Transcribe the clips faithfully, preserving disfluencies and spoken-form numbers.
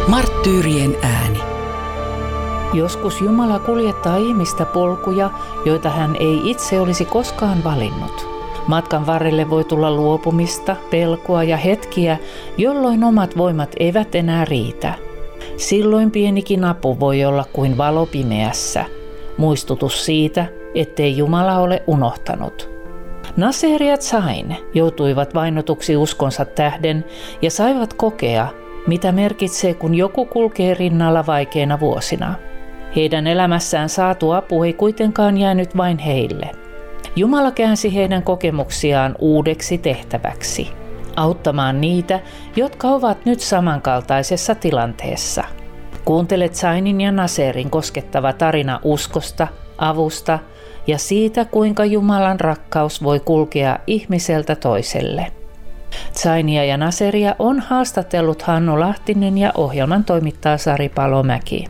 Marttyyrien ääni. Joskus Jumala kuljettaa ihmistä polkuja, joita hän ei itse olisi koskaan valinnut. Matkan varrelle voi tulla luopumista, pelkoa ja hetkiä, jolloin omat voimat eivät enää riitä. Silloin pienikin apu voi olla kuin valo pimeässä, muistutus siitä, ettei Jumala ole unohtanut. Naser ja Tzain joutuivat vainotuksi uskonsa tähden ja saivat kokea, mitä merkitsee, kun joku kulkee rinnalla vaikeina vuosina. Heidän elämässään saatu apu ei kuitenkaan jäänyt vain heille. Jumala käänsi heidän kokemuksiaan uudeksi tehtäväksi, auttamaan niitä, jotka ovat nyt samankaltaisessa tilanteessa. Kuuntele Tzainin ja Naserin koskettava tarina uskosta, avusta ja siitä, kuinka Jumalan rakkaus voi kulkea ihmiseltä toiselle. Tzainia ja Naseria on haastatellut Hannu Lahtinen ja ohjelman toimittaa Sari Palomäki.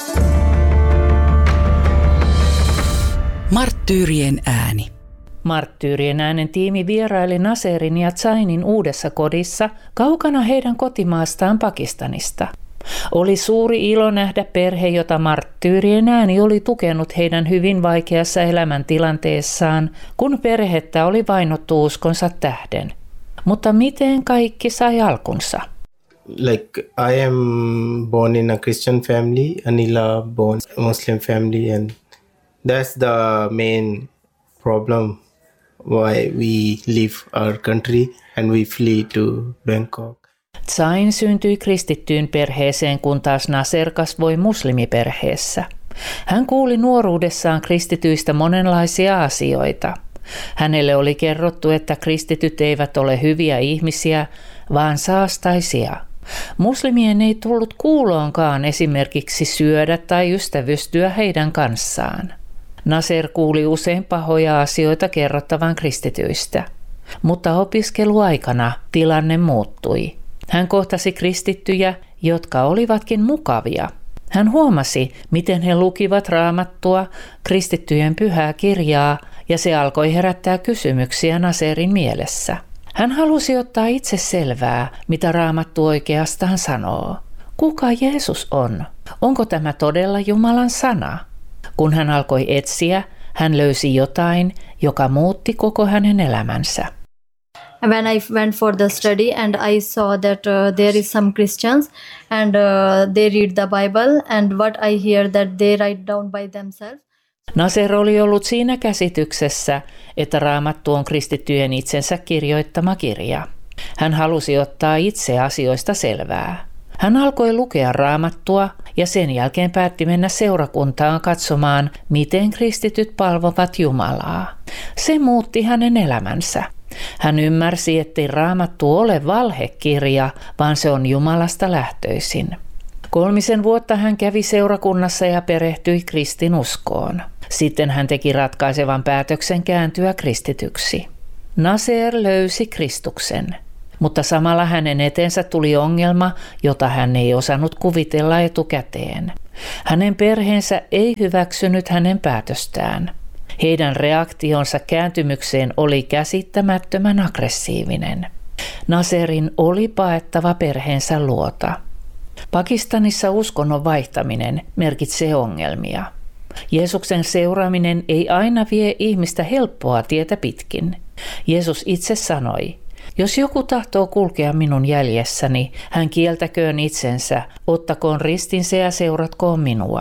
Marttyyrien ääni. Marttyyrien äänen tiimi vieraili Naserin ja Tzainin uudessa kodissa kaukana heidän kotimaastaan Pakistanista. Oli suuri ilo nähdä perhe, jota Marttyyrien ääni oli tukenut heidän hyvin vaikeassa elämäntilanteessaan, kun perhettä oli vainottu uskonsa tähden. Mutta miten kaikki sai alkunsa? Like I am born in a Christian family, Anila born Muslim family, and that's the main problem why we leave our country and we flee to Bangkok. Tzain syntyi kristittyyn perheeseen, kun taas Naser kasvoi muslimiperheessä. Hän kuuli nuoruudessaan kristityistä monenlaisia asioita. Hänelle oli kerrottu, että kristityt eivät ole hyviä ihmisiä, vaan saastaisia. Muslimien ei tullut kuuloonkaan esimerkiksi syödä tai ystävystyä heidän kanssaan. Naser kuuli usein pahoja asioita kerrottavan kristityistä. Mutta opiskeluaikana tilanne muuttui. Hän kohtasi kristittyjä, jotka olivatkin mukavia. Hän huomasi, miten he lukivat Raamattua, kristittyjen pyhää kirjaa, ja se alkoi herättää kysymyksiä Naserin mielessä. Hän halusi ottaa itse selvää, mitä Raamattu oikeastaan sanoo. Kuka Jeesus on? Onko tämä todella Jumalan sana? Kun hän alkoi etsiä, hän löysi jotain, joka muutti koko hänen elämänsä. When I went for the study and I saw that uh, there is some Christians and uh, they read the Bible and what I hear that they write down by themselves. Naser oli ollut siinä käsityksessä, että Raamattu on kristittyjen itsensä kirjoittama kirja. Hän halusi ottaa itse asioista selvää. Hän alkoi lukea Raamattua ja sen jälkeen päätti mennä seurakuntaan katsomaan, miten kristityt palvovat Jumalaa. Se muutti hänen elämänsä. Hän ymmärsi, ettei Raamattu ole valhekirja, vaan se on Jumalasta lähtöisin. Kolmisen vuotta hän kävi seurakunnassa ja perehtyi kristinuskoon. Sitten hän teki ratkaisevan päätöksen kääntyä kristityksi. Naser löysi Kristuksen, mutta samalla hänen eteensä tuli ongelma, jota hän ei osannut kuvitella etukäteen. Hänen perheensä ei hyväksynyt hänen päätöstään. Heidän reaktionsa kääntymykseen oli käsittämättömän aggressiivinen. Naserin oli paettava perheensä luota. Pakistanissa uskonnon vaihtaminen merkitsee ongelmia. Jeesuksen seuraaminen ei aina vie ihmistä helppoa tietä pitkin. Jeesus itse sanoi, jos joku tahtoo kulkea minun jäljessäni, hän kieltäköön itsensä, ottakoon ristinsä ja seuratkoon minua.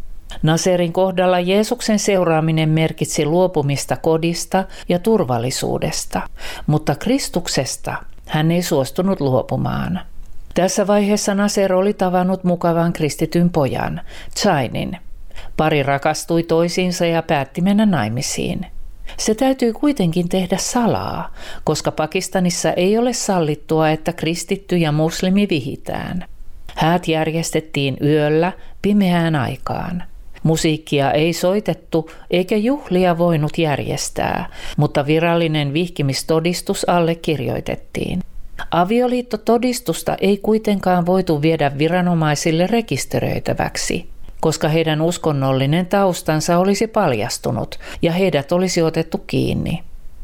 Naserin kohdalla Jeesuksen seuraaminen merkitsi luopumista kodista ja turvallisuudesta, mutta Kristuksesta hän ei suostunut luopumaan. Tässä vaiheessa Naser oli tavannut mukavan kristityn pojan, Tzainin. Pari rakastui toisiinsa ja päätti mennä naimisiin. Se täytyy kuitenkin tehdä salaa, koska Pakistanissa ei ole sallittua, että kristitty ja muslimi vihitään. Häät järjestettiin yöllä pimeään aikaan. Musiikkia ei soitettu eikä juhlia voinut järjestää, mutta virallinen vihkimistodistus allekirjoitettiin. Avioliittotodistusta ei kuitenkaan voitu viedä viranomaisille rekisteröitäväksi, koska heidän uskonnollinen taustansa olisi paljastunut ja heidät olisi otettu kiinni.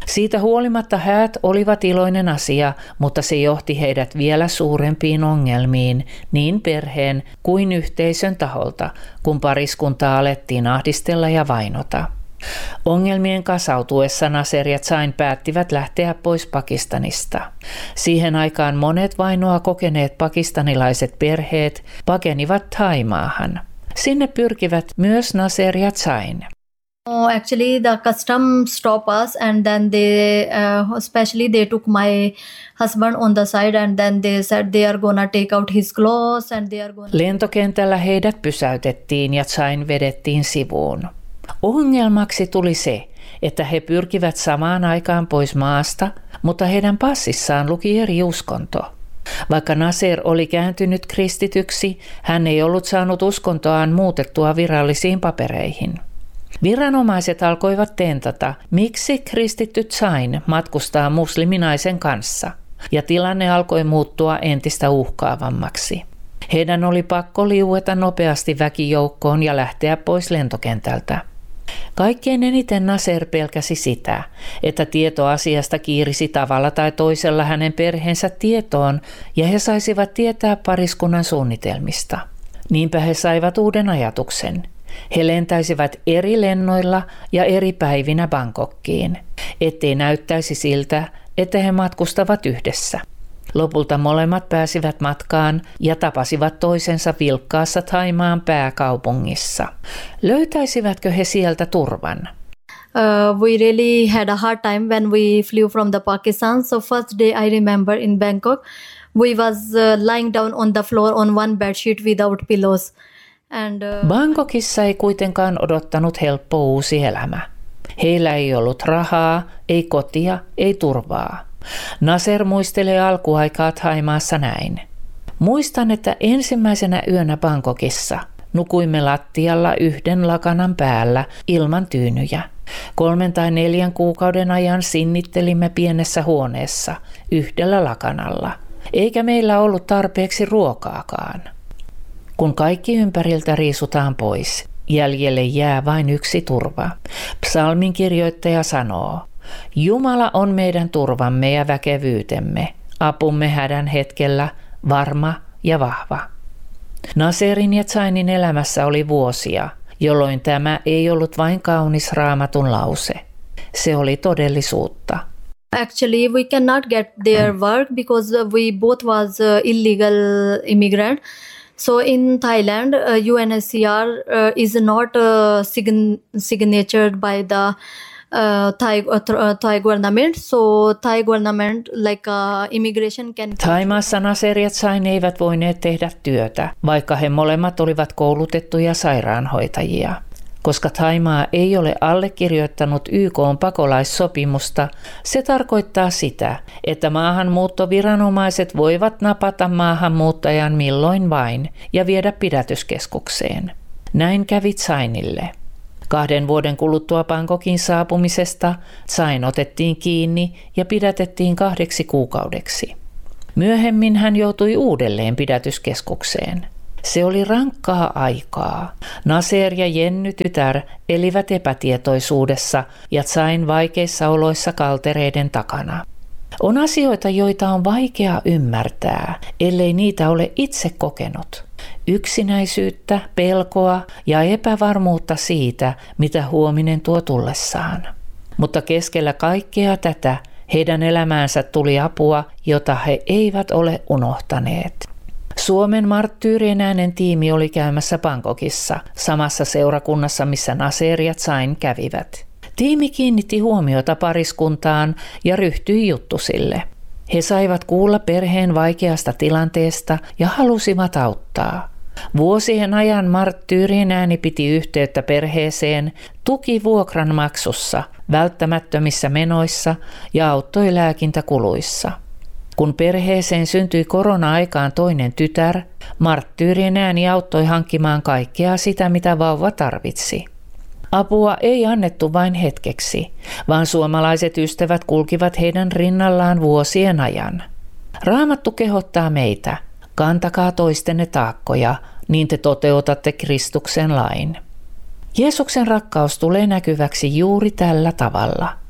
Siitä huolimatta häät olivat iloinen asia, mutta se johti heidät vielä suurempiin ongelmiin niin perheen kuin yhteisön taholta, kun pariskuntaa alettiin ahdistella ja vainota. Ongelmien kasautuessa Naser ja Zain päättivät lähteä pois Pakistanista. Siihen aikaan monet vainoa kokeneet pakistanilaiset perheet pakenivat Thaimaahan. Sinne pyrkivät myös Naser ja Zain. Oh, actually, the custom stopped us, and then they, uh, especially they took my husband on the side, and then they said they are gonna take out his clothes, and they are gonna. Lentokentällä heidät pysäytettiin ja Zain vedettiin sivuun. Ongelmaksi tuli se, että he pyrkivät samaan aikaan pois maasta, mutta heidän passissaan luki eri uskonto. Vaikka Naser oli kääntynyt kristityksi, hän ei ollut saanut uskontoaan muutettua virallisiin papereihin. Viranomaiset alkoivat tentata, miksi kristitty Zain matkustaa musliminaisen kanssa, ja tilanne alkoi muuttua entistä uhkaavammaksi. Heidän oli pakko liueta nopeasti väkijoukkoon ja lähteä pois lentokentältä. Kaikkein eniten Naser pelkäsi sitä, että tieto asiasta kiirisi tavalla tai toisella hänen perheensä tietoon ja he saisivat tietää pariskunnan suunnitelmista. Niinpä he saivat uuden ajatuksen. He lentäisivät eri lennoilla ja eri päivinä Bangkokkiin, ettei näyttäisi siltä, että he matkustavat yhdessä. Lopulta molemmat pääsivät matkaan ja tapasivat toisensa vilkkaassa Thaimaan pääkaupungissa. Löytäisivätkö he sieltä turvan? Uh, we really had a hard time when we flew from the Pakistan. So first day I remember in Bangkok, we was uh, lying down on the floor on one bedsheet without pillows. And, uh, Bangkokissa ei kuitenkaan odottanut helppo uusi elämä. Heillä ei ollut rahaa, ei kotia, ei turvaa. Naser muistelee alkuaikaa Thaimaassa näin. Muistan, että ensimmäisenä yönä Bangkokissa nukuimme lattialla yhden lakanan päällä ilman tyynyjä. Kolmen tai neljän kuukauden ajan sinnittelimme pienessä huoneessa yhdellä lakanalla, eikä meillä ollut tarpeeksi ruokaakaan. Kun kaikki ympäriltä riisutaan pois, jäljelle jää vain yksi turva. Psalmin kirjoittaja sanoo, Jumala on meidän turvamme ja väkevyytemme, apumme hädän hetkellä, varma ja vahva. Naserin ja Zainin elämässä oli vuosia, jolloin tämä ei ollut vain kaunis raamatun lause. Se oli todellisuutta. Actually, we cannot get their work because we both was uh, illegal immigrant. So in Thailand, uh, U N H C R uh, is not uh, sign- signatured by the uh, Thai uh, Thai government. So Thai government like uh, immigration can. Thaimaassa Naser ja Zain eivät voineet tehdä työtä, vaikka he molemmat olivat koulutettuja sairaanhoitajia. Koska Thaimaa ei ole allekirjoittanut Y K:n pakolaissopimusta, se tarkoittaa sitä, että maahanmuuttoviranomaiset voivat napata maahanmuuttajan milloin vain ja viedä pidätyskeskukseen. Näin kävi Zainille. Kahden vuoden kuluttua Bangkokin saapumisesta Zain otettiin kiinni ja pidätettiin kahdeksi kuukaudeksi. Myöhemmin hän joutui uudelleen pidätyskeskukseen. Se oli rankkaa aikaa. Naser ja Jenny tytär elivät epätietoisuudessa ja Zain vaikeissa oloissa kaltereiden takana. On asioita, joita on vaikea ymmärtää, ellei niitä ole itse kokenut. Yksinäisyyttä, pelkoa ja epävarmuutta siitä, mitä huominen tuo tullessaan. Mutta keskellä kaikkea tätä heidän elämäänsä tuli apua, jota he eivät ole unohtaneet. Suomen Marttyyrien äänen tiimi oli käymässä Bangkokissa, samassa seurakunnassa, missä Naser ja Zain kävivät. Tiimi kiinnitti huomiota pariskuntaan ja ryhtyi juttusille. He saivat kuulla perheen vaikeasta tilanteesta ja halusivat auttaa. Vuosien ajan Marttyyrien ääni piti yhteyttä perheeseen, tuki vuokran maksussa, välttämättömissä menoissa ja auttoi lääkintäkuluissa. Kun perheeseen syntyi korona-aikaan toinen tytär, Marttyyrien ääni auttoi hankkimaan kaikkea sitä, mitä vauva tarvitsi. Apua ei annettu vain hetkeksi, vaan suomalaiset ystävät kulkivat heidän rinnallaan vuosien ajan. Raamattu kehottaa meitä, kantakaa toistenne taakkoja, niin te toteutatte Kristuksen lain. Jeesuksen rakkaus tulee näkyväksi juuri tällä tavalla.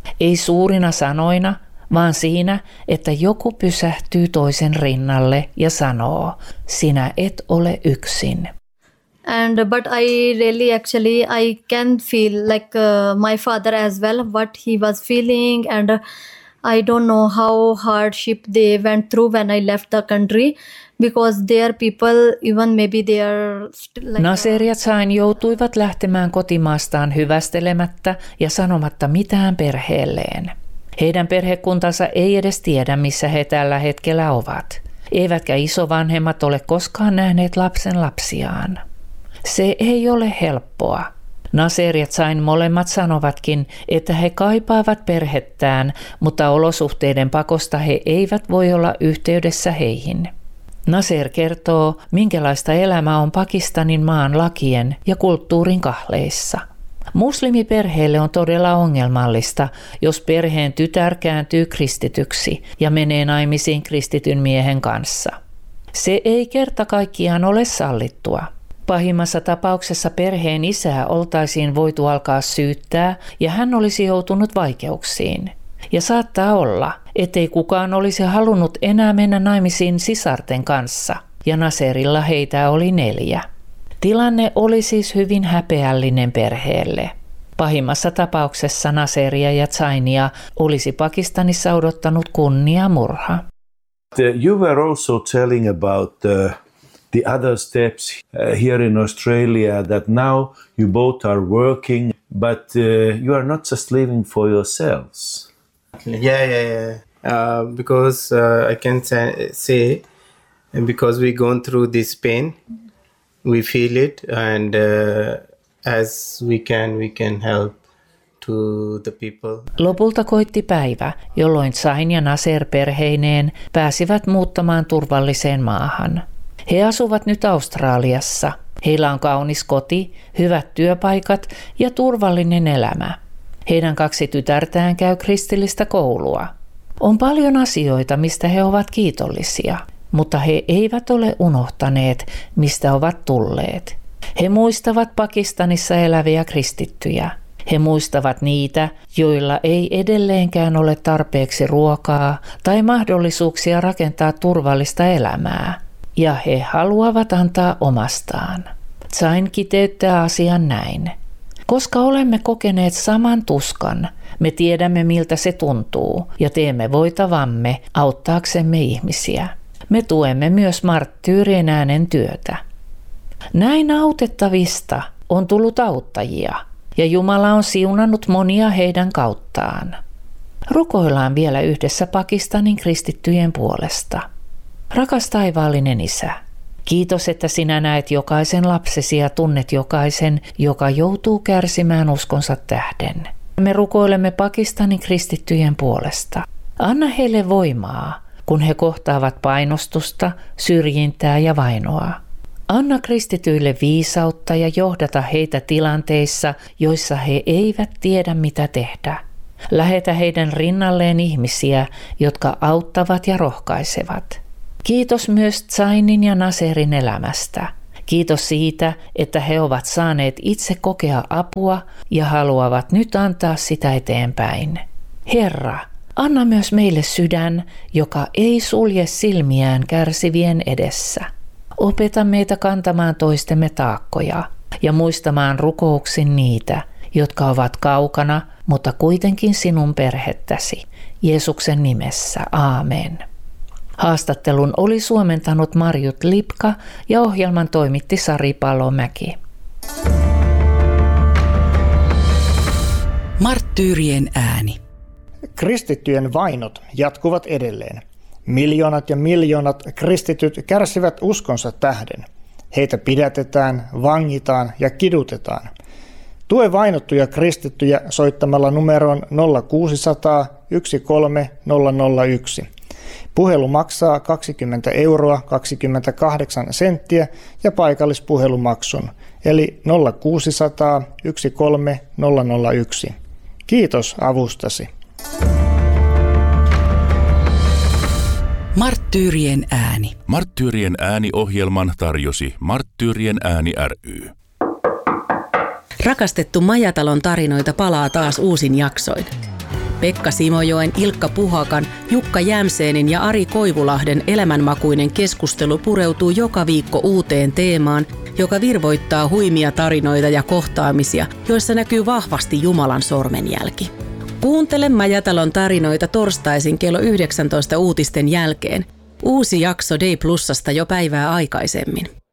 Ei suurina sanoina, vaan siinä, että joku pysähtyy toisen rinnalle ja sanoo, sinä et ole yksin. And but I really actually I can feel like uh, my father as well, what he was feeling, and uh, I don't know how hardship they went through when I left the country, because their people, even maybe they are still like... Naser ja Zain joutuivat lähtemään kotimaastaan hyvästelemättä ja sanomatta mitään perheelleen. Heidän perhekuntansa ei edes tiedä, missä he tällä hetkellä ovat. Eivätkä isovanhemmat ole koskaan nähneet lapsen lapsiaan. Se ei ole helppoa. Naser ja Zain molemmat sanovatkin, että he kaipaavat perhettään, mutta olosuhteiden pakosta he eivät voi olla yhteydessä heihin. Naser kertoo, minkälaista elämä on Pakistanin maan lakien ja kulttuurin kahleissa. Muslimiperheelle on todella ongelmallista, jos perheen tytär kääntyy kristityksi ja menee naimisiin kristityn miehen kanssa. Se ei kerta kaikkiaan ole sallittua. Pahimmassa tapauksessa perheen isää oltaisiin voitu alkaa syyttää ja hän olisi joutunut vaikeuksiin. Ja saattaa olla, ettei kukaan olisi halunnut enää mennä naimisiin sisarten kanssa, ja Naserilla heitä oli neljä. Tilanne oli siis hyvin häpeällinen perheelle. Pahimmassa tapauksessa Naseria ja Zainia olisi Pakistanissa odottanut kunniamurha. You were also telling about the, the other steps here in Australia, that now you both are working, but uh, you are not just living for yourselves. Yeah, yeah, yeah. Uh, because uh, I can say, say, because we've gone through this pain, we feel it, and uh, as we can, we can help to the people. Lopulta koitti päivä, jolloin Zain ja Naser perheineen pääsivät muuttamaan turvalliseen maahan. He asuvat nyt Australiassa. Heillä on kaunis koti, hyvät työpaikat ja turvallinen elämä. Heidän kaksi tytärtään käy kristillistä koulua. On paljon asioita, mistä he ovat kiitollisia, mutta he eivät ole unohtaneet, mistä ovat tulleet. He muistavat Pakistanissa eläviä kristittyjä. He muistavat niitä, joilla ei edelleenkään ole tarpeeksi ruokaa tai mahdollisuuksia rakentaa turvallista elämää. Ja he haluavat antaa omastaan. Zain kiteyttää asian näin. Koska olemme kokeneet saman tuskan, me tiedämme miltä se tuntuu ja teemme voitavamme auttaaksemme ihmisiä. Me tuemme myös marttyyrien äänen työtä. Näin autettavista on tullut auttajia ja Jumala on siunannut monia heidän kauttaan. Rukoillaan vielä yhdessä Pakistanin kristittyjen puolesta. Rakas taivaallinen Isä, kiitos, että sinä näet jokaisen lapsesi ja tunnet jokaisen, joka joutuu kärsimään uskonsa tähden. Me rukoilemme Pakistanin kristittyjen puolesta. Anna heille voimaa, kun he kohtaavat painostusta, syrjintää ja vainoa. Anna kristityille viisautta ja johdata heitä tilanteissa, joissa he eivät tiedä mitä tehdä. Lähetä heidän rinnalleen ihmisiä, jotka auttavat ja rohkaisevat. Kiitos myös Zainin ja Naserin elämästä. Kiitos siitä, että he ovat saaneet itse kokea apua ja haluavat nyt antaa sitä eteenpäin. Herra, anna myös meille sydän, joka ei sulje silmiään kärsivien edessä. Opeta meitä kantamaan toistemme taakkoja ja muistamaan rukouksin niitä, jotka ovat kaukana, mutta kuitenkin sinun perhettäsi. Jeesuksen nimessä, aamen. Haastattelun oli suomentanut Marjut Lipka ja ohjelman toimitti Sari Palomäki. Marttyyrien ääni. Kristittyjen vainot jatkuvat edelleen. Miljoonat ja miljoonat kristityt kärsivät uskonsa tähden. Heitä pidätetään, vangitaan ja kidutetaan. Tue vainottuja kristittyjä soittamalla numeroon nolla kuusisataa yksi kolme nolla nolla yksi. Puhelu maksaa kaksikymmentä euroa kaksikymmentäkahdeksan senttiä ja paikallispuhelumaksun, eli nolla kuusisataa yksi kolme nolla nolla yksi. Kiitos avustasi. Marttyyrien ääni. Marttyyrien ääni-ohjelman tarjosi Marttyyrien ääni ry. Rakastettu Majatalon tarinoita palaa taas uusin jaksoin. Pekka Simojoen, Ilkka Puhakan, Jukka Jämseenin ja Ari Koivulahden elämänmakuinen keskustelu pureutuu joka viikko uuteen teemaan, joka virvoittaa huimia tarinoita ja kohtaamisia, joissa näkyy vahvasti Jumalan sormenjälki. Kuuntele Majatalon tarinoita torstaisin kello yhdeksäntoista uutisten jälkeen. Uusi jakso Day Plusasta jo päivää aikaisemmin.